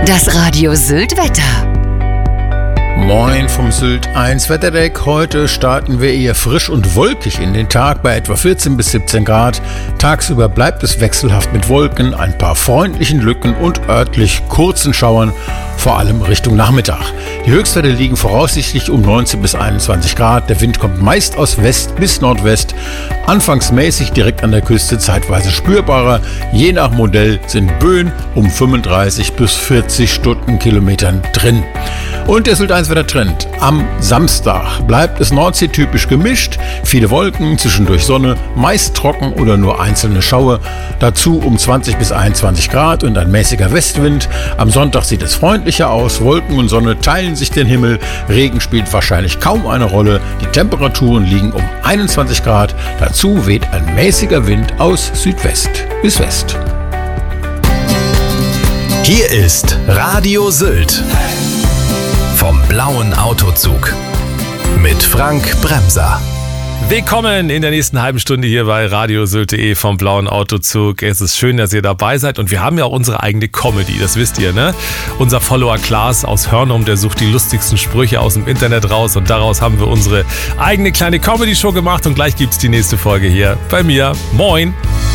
Das Radio Sylt Wetter. Moin vom Sylt 1 Wetterdeck. Heute starten wir eher frisch und wolkig in den Tag bei etwa 14 bis 17 Grad. Tagsüber bleibt es wechselhaft mit Wolken, ein paar freundlichen Lücken und örtlich kurzen Schauern, vor allem Richtung Nachmittag. Die Höchstwerte liegen voraussichtlich um 19 bis 21 Grad. Der Wind kommt meist aus West bis Nordwest. Anfangs mäßig direkt an der Küste, zeitweise spürbarer. Je nach Modell sind Böen um 35 bis 40 Stundenkilometern drin. Und der Sylt 1 Wettertrend. Am Samstag bleibt es nordseetypisch gemischt. Viele Wolken, zwischendurch Sonne, meist trocken oder nur einzelne Schauer. Dazu um 20 bis 21 Grad und ein mäßiger Westwind. Am Sonntag sieht es freundlicher aus. Wolken und Sonne teilen sich den Himmel. Regen spielt wahrscheinlich kaum eine Rolle. Die Temperaturen liegen um 21 Grad. Dazu weht ein mäßiger Wind aus Südwest bis West. Hier ist Radio Sylt. Vom blauen Autozug mit Frank Bremser. Willkommen in der nächsten halben Stunde hier bei radiosylt.de vom blauen Autozug. Es ist schön, dass ihr dabei seid und wir haben ja auch unsere eigene Comedy, das wisst ihr, ne? Unser Follower Klaas aus Hörnum, der sucht die lustigsten Sprüche aus dem Internet raus und daraus haben wir unsere eigene kleine Comedy-Show gemacht und gleich gibt's die nächste Folge hier bei mir. Moin!